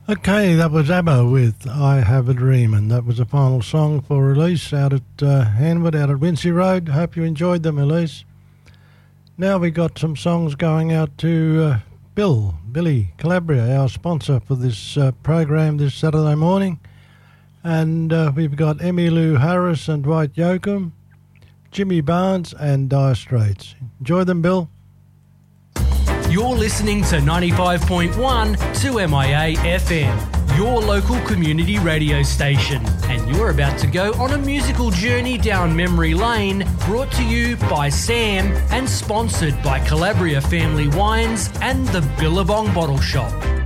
Okay, that was ABBA with I Have a Dream, and that was the final song for release out at Hanwood, out at Wincy Road. Hope you enjoyed them, Elise. Now we got some songs going out to Billy Calabria, our sponsor for this program this Saturday morning. And we've got Emmylou Harris and Dwight Yoakam, Jimmy Barnes and Dire Straits. Enjoy them, Bill. You're listening to 95.1 2MIA FM, your local community radio station. And you're about to go on a musical journey down memory lane, brought to you by Sam and sponsored by Calabria Family Wines and the Billabong Bottle Shop.